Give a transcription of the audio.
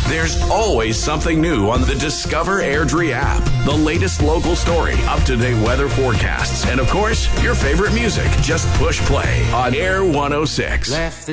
There's always something new on the Discover Airdrie app. The latest local story, up-to-date weather forecasts, and of course, your favorite music. Just push play on Air 106.